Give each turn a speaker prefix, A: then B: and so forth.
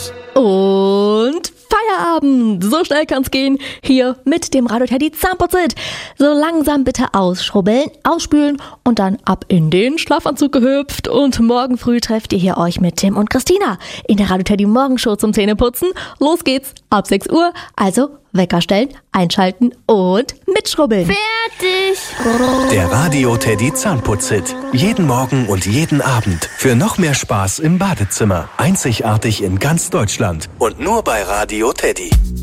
A: Und Feierabend! So schnell kann's gehen. Hier mit dem Radio Teddy Zahnputzit. So langsam bitte ausschrubbeln, ausspülen und dann ab in den Schlafanzug gehüpft. Und morgen früh trefft ihr hier euch mit Tim und Christina in der Radio Teddy Morgenshow zum Zähneputzen. Los geht's ab 6 Uhr. Also Wecker stellen, einschalten und mitschrubbeln.
B: Fertig!
C: Der Radio Teddy Zahnputzit. Jeden Morgen und jeden Abend. Für noch mehr Spaß im Badezimmer. Einzigartig in ganz Deutschland. Und nur bei Radio Teddy.